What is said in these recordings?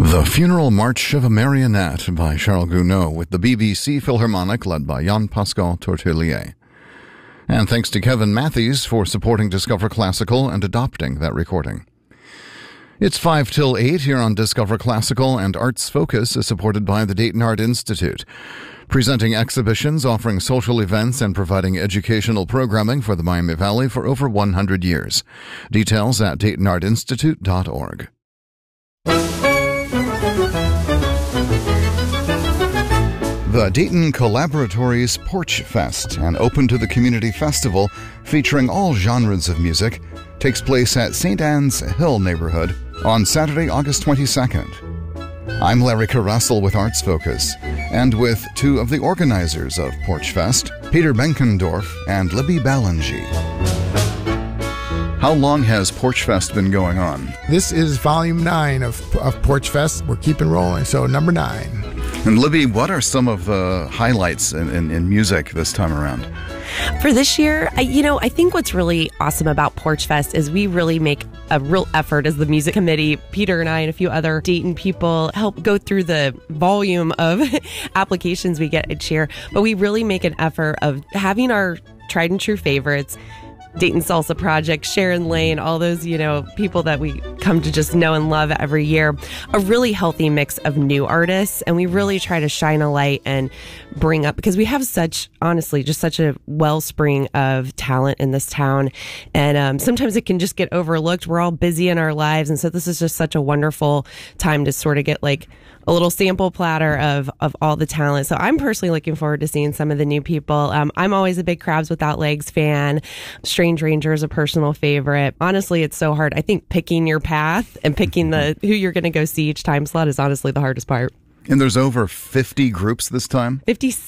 The Funeral March of a Marionette by Charles Gounod with the BBC Philharmonic led by Jean-Pascal Tortelier. And thanks to Kevin Matthews for supporting Discover Classical and adopting that recording. It's 5 till 8 here on Discover Classical, and Arts Focus is supported by the Dayton Art Institute, presenting exhibitions, offering social events, and providing educational programming for the Miami Valley for over 100 years. Details at DaytonArtInstitute.org. The Dayton Collaboratories Porch Fest, an open-to-the-community festival featuring all genres of music, takes place at St. Anne's Hill neighborhood on Saturday, August 22nd. I'm Larry Caressel with Arts Focus, and with two of the organizers of Porch Fest, Peter Benkendorf and Libby Ballingy. How long has Porch Fest been going on? This is volume 9 of Porch Fest. We're keeping rolling, so number 9. And Libby, what are some of the highlights in music this time around? For this year, I think what's really awesome about Porch Fest is we really make a real effort as the music committee. Peter and I and a few other Dayton people help go through the volume of applications we get each year. But we really make an effort of having our tried and true favorites, Dayton Salsa Project, Sharon Lane, all those, people that we come to just know and love every year. A really healthy mix of new artists. And we really try to shine a light and bring up, because we have such a wellspring of talent in this town. And sometimes it can just get overlooked. We're all busy in our lives. And so this is just such a wonderful time to sort of get like a little sample platter of all the talent. So I'm personally looking forward to seeing some of the new people. I'm always a big Crabs Without Legs fan. Strange Ranger is a personal favorite. Honestly, it's so hard. I think picking your path and picking who you're going to go see each time slot is honestly the hardest part. And there's over 50 groups this time?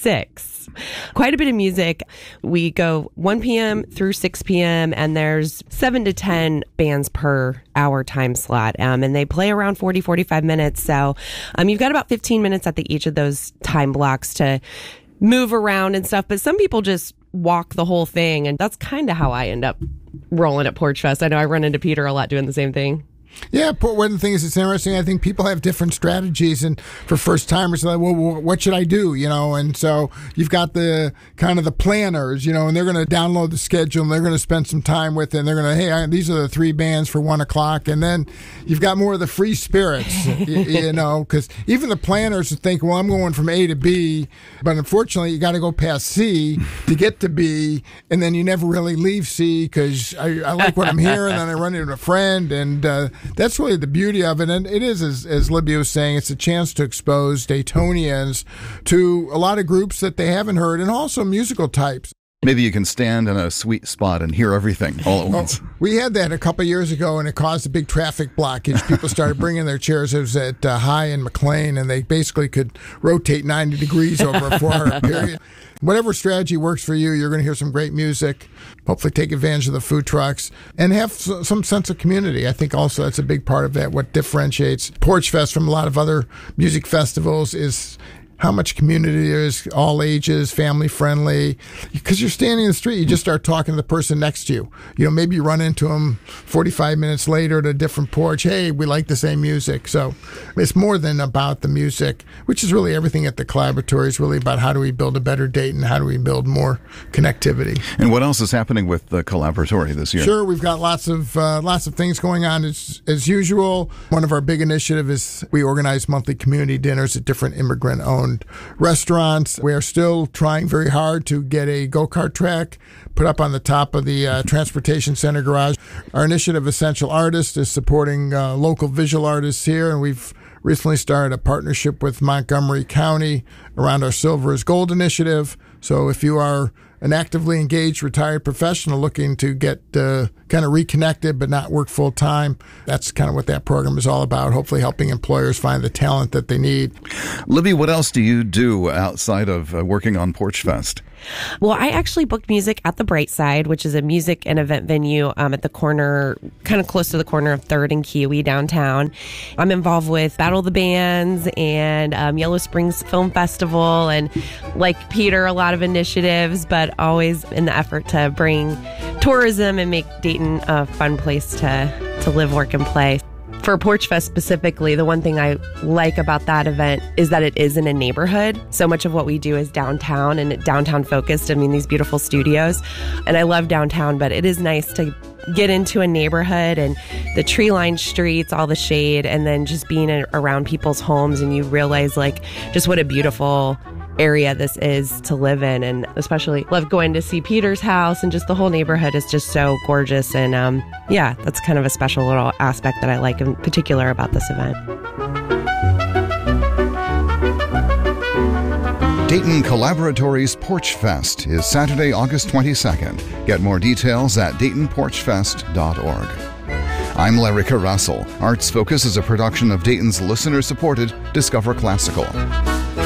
56. Quite a bit of music. We go 1 p.m. through 6 p.m. and there's 7 to 10 bands per hour time slot. And they play around 45 minutes. So you've got about 15 minutes at each of those time blocks to move around and stuff. But some people just walk the whole thing. And that's kind of how I end up rolling at Porch Fest. I know I run into Peter a lot doing the same thing. Yeah, one of the things that's interesting, I think people have different strategies, and for first timers, like, well, what should I do? And so you've got the kind of the planners, and they're going to download the schedule and they're going to spend some time with it, and they're going to, hey, these are the 3 bands for 1 o'clock, and then you've got more of the free spirits, because even the planners think, well, I'm going from A to B, but unfortunately you got to go past C to get to B, and then you never really leave C because I like what I'm hearing, and then I run into a friend, and that's really the beauty of it. And it is, as Libby was saying, it's a chance to expose Daytonians to a lot of groups that they haven't heard, and also musical types. Maybe you can stand in a sweet spot and hear everything all at once. We had that a couple of years ago, and it caused a big traffic blockage. People started bringing their chairs. It was at High and McLean, and they basically could rotate 90 degrees over a 4-hour period. Whatever strategy works for you, you're going to hear some great music, hopefully take advantage of the food trucks, and have some sense of community. I think also that's a big part of that. What differentiates Porch Fest from a lot of other music festivals is how much community there is, all ages, family friendly. Because you're standing in the street, you just start talking to the person next to you. Maybe you run into them 45 minutes later at a different porch. Hey, we like the same music. So it's more than about the music, which is really everything at the Collaboratory is really about how do we build a better Dayton, how do we build more connectivity. And what else is happening with the Collaboratory this year? Sure, we've got lots of things going on as usual. One of our big initiatives is we organize monthly community dinners at different immigrant-owned restaurants. We are still trying very hard to get a go-kart track put up on the top of the Transportation Center garage. Our initiative, Essential Artists, is supporting local visual artists here, and we've recently started a partnership with Montgomery County around our Silver is Gold initiative. So if you are an actively engaged retired professional looking to get kind of reconnected but not work full time, that's kind of what that program is all about, hopefully helping employers find the talent that they need. Libby, what else do you do outside of working on Porch Fest? Well, I actually booked music at the Bright Side, which is a music and event venue at the corner, kind of close to the corner of 3rd and Kiwi downtown. I'm involved with Battle of the Bands and Yellow Springs Film Festival, and like Peter, a lot of initiatives, but always in the effort to bring tourism and make Dayton a fun place to live, work, and play. For Porch Fest specifically, the one thing I like about that event is that it is in a neighborhood. So much of what we do is downtown and downtown focused. I mean, these beautiful studios. And I love downtown, but it is nice to get into a neighborhood and the tree-lined streets, all the shade, and then just being around people's homes, and you realize like just what a beautiful area this is to live in. And especially love going to see Peter's house, and just the whole neighborhood is just so gorgeous. And yeah, that's kind of a special little aspect that I like in particular about this event. Dayton Collaboratories Porch Fest is Saturday, August 22nd. Get more details at DaytonPorchFest.org. I'm Larry Russell. Arts Focus is a production of Dayton's listener-supported Discover Classical.